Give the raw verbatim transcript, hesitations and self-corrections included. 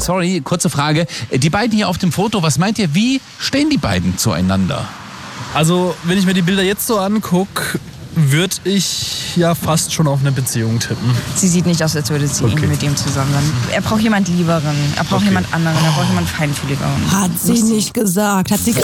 sorry, kurze Frage. Die beiden hier auf dem Foto, was meint ihr, wie stehen die beiden zueinander? Also, wenn ich mir die Bilder jetzt so angucke, würde ich ja fast schon auf eine Beziehung tippen. Sie sieht nicht aus, als würde sie Okay. mit ihm zusammen sein. Er braucht jemand Lieberen, er braucht Okay. jemand anderen, er braucht jemand Feinfühligeren. Hat sie nicht gesagt. Hat sie